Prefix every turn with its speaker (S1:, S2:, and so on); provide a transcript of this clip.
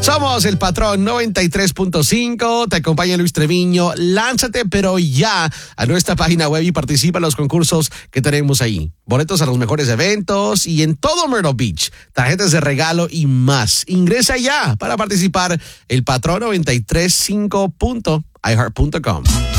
S1: Somos el Patrón 93.5, te acompaña Luis Treviño. Lánzate, pero ya, a nuestra página web y participa en los concursos que tenemos ahí. Boletos a los mejores eventos y en todo Myrtle Beach, tarjetas de regalo y más. Ingresa ya para participar el Patrón 93.5.iheart.com.